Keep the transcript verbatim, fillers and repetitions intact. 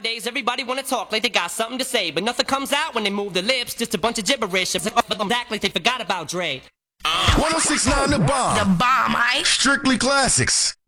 Nowadays, everybody wanna talk like they got something to say, but nothing comes out when they move their lips. Just a bunch of gibberish. But them act like they forgot about Dre. one oh six point nine The Bomb. The Bomb, right? Strictly classics.